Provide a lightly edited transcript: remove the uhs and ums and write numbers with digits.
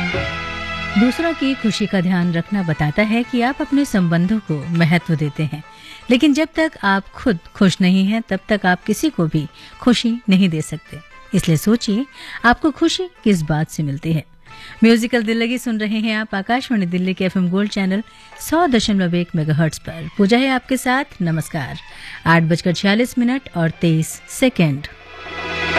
दूसरों की खुशी का ध्यान रखना बताता है कि आप अपने संबंधों को महत्व देते हैं, लेकिन जब तक आप खुद खुश नहीं हैं तब तक आप किसी को भी खुशी नहीं दे सकते। इसलिए सोचिए, आपको खुशी किस बात से मिलती है। म्यूजिकल दिल लगी सुन रहे हैं आप आकाशवाणी दिल्ली के FM गोल्ड चैनल 100.1 मेगाहर्ट्ज पर। पूजा है आपके साथ। नमस्कार। 8:46 और 23 सेकेंड।